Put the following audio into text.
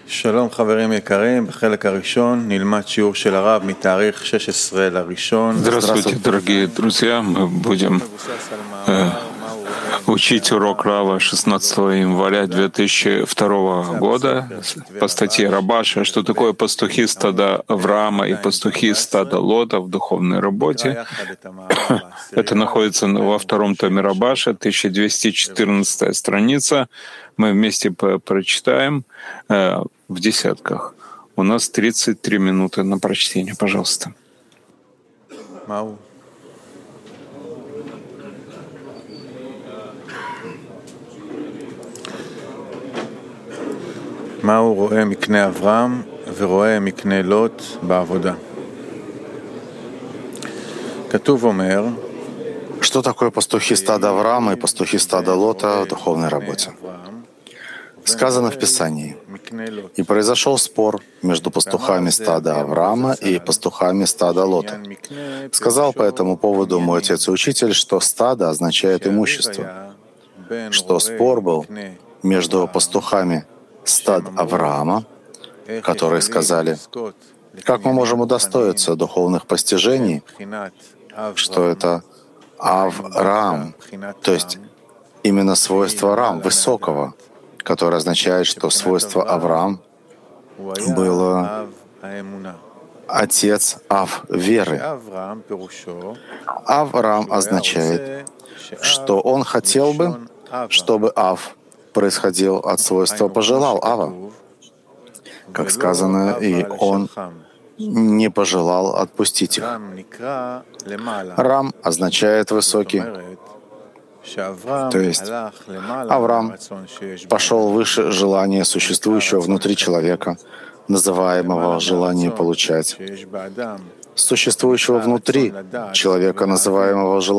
שלום חברים יקרים, בחלק הראשון נלמד שיעור של הרב מתאריך 16 לראשון. Здравствуйте, дорогие друзья! Мы будем учить урок Рава 16 января 2002 года по статье Рабаша, что такое пастухи стада Авраама и пастухи стада Лота в духовной работе. Это находится во втором томе Рабаша, 1214 страница. Мы вместе прочитаем в десятках. У нас 33 минуты на прочтение. Пожалуйста. מהו רואה מקנה אברהם ורואה מקנה לוט בעבודה? כתוב אומר, что такое пастухи стада Авраама и пастухи стада Лота в духовной работе? Сказано в Писании: «И произошел спор между пастухами стада Авраама и пастухами стада Лота. Сказал по этому поводу мой отец и учитель, что стадо означает имущество, что спор был между пастухами стад Авраама, которые сказали: как мы можем удостоиться духовных постижений, что это Авраам, то есть именно свойство Рам, высокого, которое означает, что свойство Авраам было отец Ав веры. Авраам означает, что он хотел бы, чтобы Ав происходил от свойства пожелал Ава, как сказано, и он не пожелал отпустить их. Рам означает высокий, то есть Авраам пошел выше желания существующего внутри человека, называемого желание получать, существующего внутри человека, называемого желанием